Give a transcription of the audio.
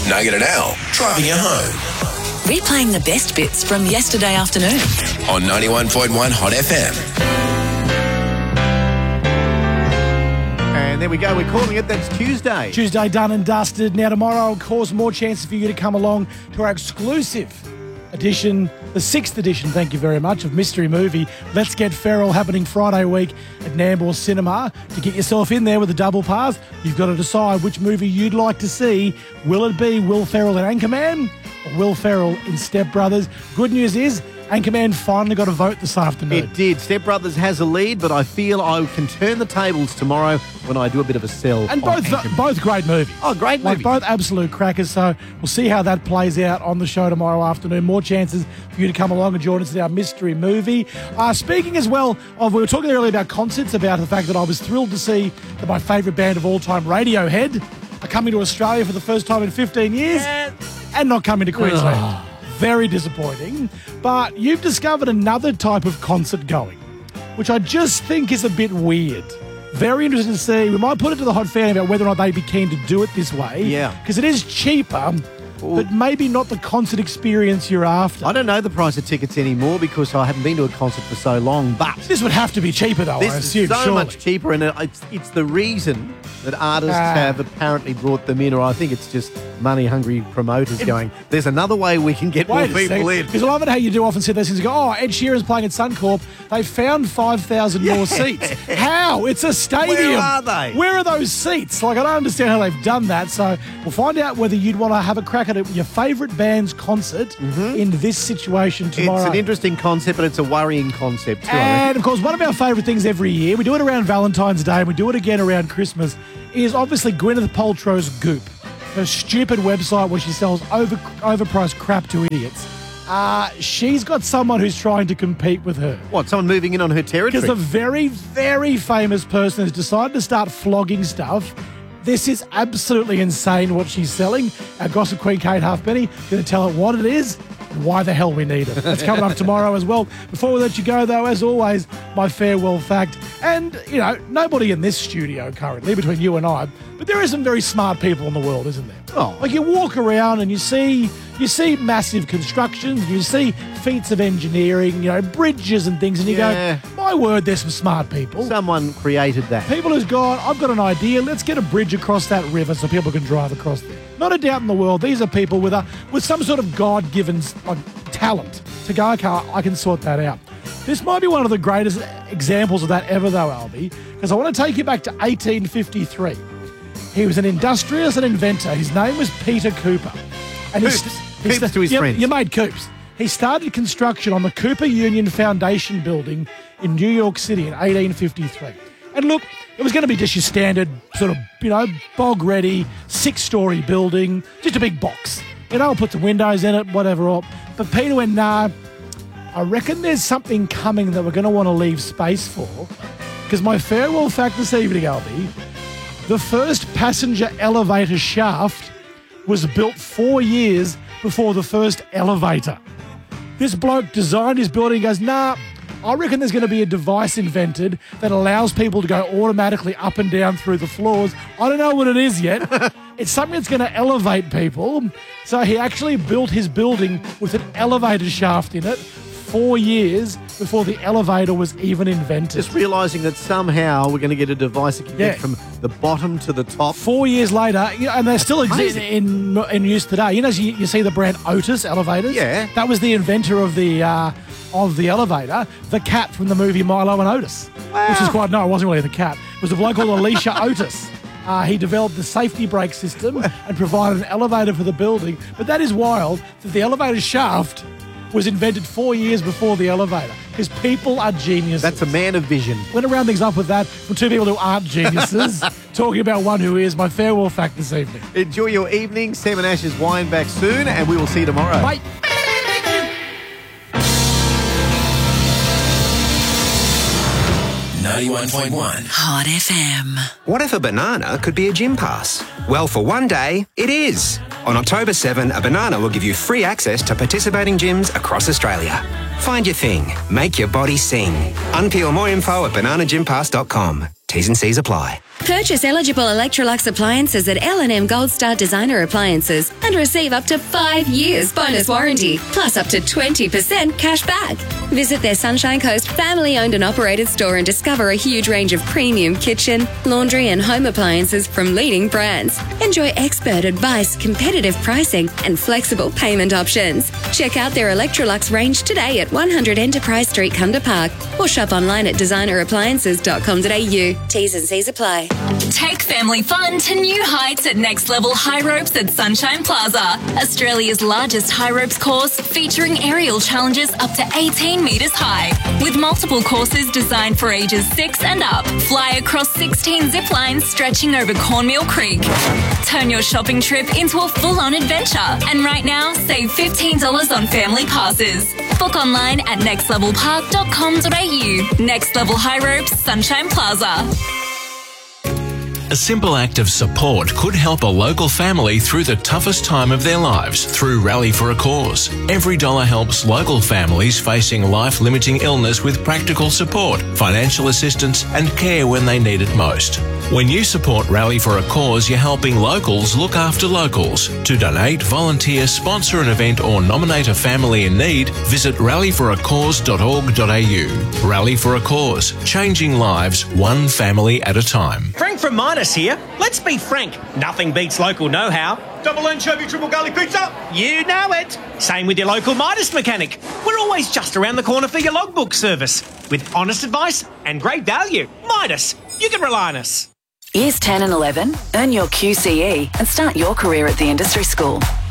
Nugget and Al, driving you home. Replaying the best bits from yesterday afternoon. On 91.1 Hot FM. And there we go. We're calling it. That's Tuesday. Tuesday done and dusted. Now tomorrow will cause more chances for you to come along to our exclusive edition, the 6th edition, thank you very much, of Mystery Movie Let's Get Feral, happening Friday week at Nambour Cinema. To get yourself in there with a double pass, you've got to decide which movie you'd like to see. Will it be Will Ferrell in Anchorman or Will Ferrell in Step Brothers? Good news is Anchorman finally got a vote this afternoon. It did. Step Brothers has a lead, but I feel I can turn the tables tomorrow when I do a bit of a sell. And both great movies. Oh, great movies. Both absolute crackers. So we'll see how that plays out on the show tomorrow afternoon. More chances for you to come along and join us in our Mystery Movie. Speaking as well of, we were talking earlier about concerts, about the fact that I was thrilled to see that my favourite band of all time, Radiohead, are coming to Australia for the first time in 15 years and not coming to Queensland. Very disappointing. But you've discovered another type of concert going, which I just think is a bit weird. Very interested to see. We might put it to the Hot Fan about whether or not they'd be keen to do it this way. Yeah. Because it is cheaper, but maybe not the concert experience you're after. I don't know the price of tickets anymore because I haven't been to a concert for so long, but This would have to be cheaper, though, I this assume, is so surely. much cheaper, and it's the reason that artists have apparently brought them in, or I think it's just money-hungry promoters going, there's another way we can get more people in. Because I love it how you do often see those things and go, Ed Sheeran's playing at Suncorp. They found 5,000 more seats. How? It's a stadium. Where are they? Where are those seats? I don't understand how they've done that. So we'll find out whether you'd want to have a crack at your favourite band's concert in this situation tomorrow. It's an interesting concept, but it's a worrying concept too. And, of course, one of our favourite things every year, we do it around Valentine's Day and we do it again around Christmas, is obviously Gwyneth Paltrow's Goop, her stupid website where she sells overpriced crap to idiots. She's got someone who's trying to compete with her. What, someone moving in on her territory? Because a very, very famous person has decided to start flogging stuff. This is absolutely insane what she's selling. Our gossip queen, Kate Halfpenny, going to tell it what it is and why the hell we need it. That's coming up tomorrow as well. Before we let you go, though, as always, my farewell fact. And, nobody in this studio currently, between you and I, but there are some very smart people in the world, isn't there? Oh. Like, you walk around and you see massive constructions, you see feats of engineering, bridges and things, and you go, my word, there's some smart people. Someone created that. People who's gone, I've got an idea, let's get a bridge across that river so people can drive across there. Not a doubt in the world, these are people with some sort of God-given talent to go, okay, I can sort that out. This might be one of the greatest examples of that ever, though, Albie, because I want to take you back to 1853. He was an industrialist and inventor. His name was Peter Cooper. And Coops to his friends. You made Coops. He started construction on the Cooper Union Foundation building in New York City in 1853. And look, it was going to be just your standard sort of, bog-ready, 6-story building, just a big box. I'll put some windows in it, whatever. But Peter went, nah, I reckon there's something coming that we're going to want to leave space for. Because my farewell fact this evening, Albie, the first passenger elevator shaft was built 4 years before the first elevator. This bloke designed his building and goes, nah, I reckon there's going to be a device invented that allows people to go automatically up and down through the floors. I don't know what it is yet. It's something that's going to elevate people. So he actually built his building with an elevator shaft in it 4 years before the elevator was even invented. Just realising that somehow we're going to get a device that can get from the bottom to the top. 4 years later, and they're still in use today. You see the brand Otis elevators? Yeah. That was the inventor of the elevator, the cat from the movie Milo and Otis. Wow. Which is quite, no, it wasn't really the cat. It was a bloke called Alicia Otis. He developed the safety brake system and provided an elevator for the building. But that is wild that the elevator shaft was invented 4 years before the elevator, because people are geniuses. That's a man of vision. We're going to round things up with that from two people who aren't geniuses, talking about one who is. My farewell fact this evening. Enjoy your evening. Sam and Ash's wine back soon, and we will see you tomorrow. Bye. 91.1 Hot FM. What if a banana could be a gym pass? Well, for one day, it is. On October 7, a banana will give you free access to participating gyms across Australia. Find your thing. Make your body sing. Unpeel more info at bananagympass.com. T's and C's apply. Purchase eligible Electrolux appliances at L&M Gold Star Designer Appliances and receive up to 5 years bonus warranty, plus up to 20% cash back. Visit their Sunshine Coast family-owned and operated store and discover a huge range of premium kitchen, laundry and home appliances from leading brands. Enjoy expert advice, competitive pricing and flexible payment options. Check out their Electrolux range today at 100 Enterprise Street, Cunda Park, or shop online at designerappliances.com.au. T's and C's apply. Take family fun to new heights at Next Level High Ropes at Sunshine Plaza, Australia's largest high ropes course featuring aerial challenges up to 18 metres high. With multiple courses designed for ages 6 and up, fly across 16 zip lines stretching over Cornmeal Creek. Turn your shopping trip into a full-on adventure, and right now save $15 on family passes. Book online at nextlevelpark.com.au. Next Level High Ropes, Sunshine Plaza. A simple act of support could help a local family through the toughest time of their lives through Rally for a Cause. Every dollar helps local families facing life-limiting illness with practical support, financial assistance and care when they need it most. When you support Rally for a Cause, you're helping locals look after locals. To donate, volunteer, sponsor an event or nominate a family in need, visit rallyforacause.org.au. Rally for a Cause, changing lives one family at a time. Frank from Midas here. Let's be frank, nothing beats local know-how. Double anchovy, triple garlic pizza. You know it. Same with your local Midas mechanic. We're always just around the corner for your logbook service. With honest advice and great value. Midas, you can rely on us. Years 10 and 11, earn your QCE and start your career at the industry school.